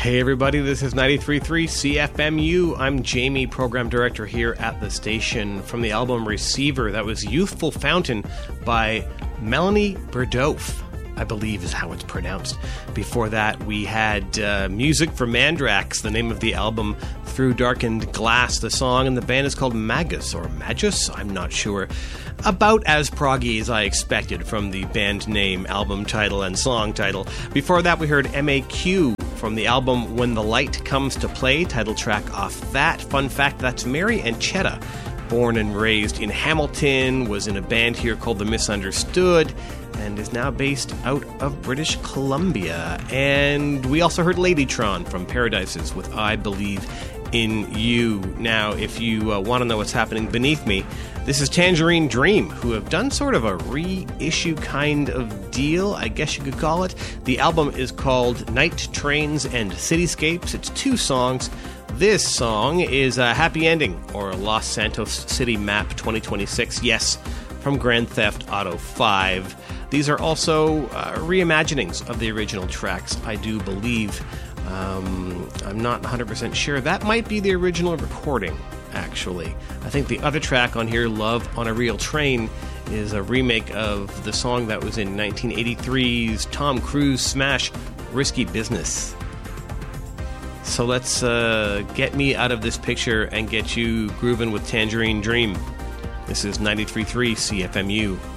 Hey everybody, this is 93.3 CFMU. I'm Jamie, program director here at the station. From the album Receiver, that was Youthful Fountain by Melanie Berdof, I believe is how it's pronounced. Before that, we had music for Mandrax, the name of the album, Through Darkened Glass. The song and the band is called Magus, or Magus, I'm not sure. About as proggy as I expected from the band name, album title, and song title. Before that, we heard MAQ from the album When the Light Comes to Play, title track off that. Fun fact, that's Mary Anchetta, born and raised in Hamilton, was in a band here called The Misunderstood, and is now based out of British Columbia. And we also heard Ladytron from Paradises with I Believe in You. Now, if you want to know what's happening beneath me, this is Tangerine Dream, who have done sort of a reissue kind of deal, I guess you could call it. The album is called Night Trains and Cityscapes. It's 2 songs. This song is Happy Ending, or Los Santos City Map 2026, yes, from Grand Theft Auto 5. These are also reimaginings of the original tracks, I do believe. I'm not 100% sure. That might be the original recording, actually. I think the other track on here, Love on a Real Train, is a remake of the song that was in 1983's Tom Cruise smash, Risky Business. So let's get me out of this picture and get you grooving with Tangerine Dream. This is 93.3 CFMU.